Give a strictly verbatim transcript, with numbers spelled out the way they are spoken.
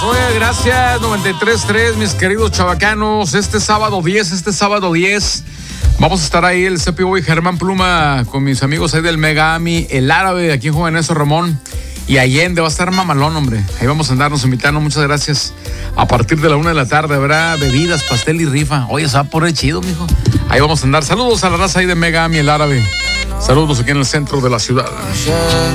Oye, gracias, noventa y tres punto tres, mis queridos chavacanos. Este sábado diez, este sábado diez, vamos a estar ahí el C P U y Germán Pluma con mis amigos ahí del Megami, el Árabe, aquí en Juan Eso Ramón y Allende. Va a estar mamalón, hombre. Ahí vamos a andarnos invitando, muchas gracias. A partir de la una de la tarde habrá bebidas, pastel y rifa. Oye, se va a poner chido, mijo. Ahí vamos a andar. Saludos a la raza ahí de Megami, el Árabe. Saludos aquí en el centro de la ciudad.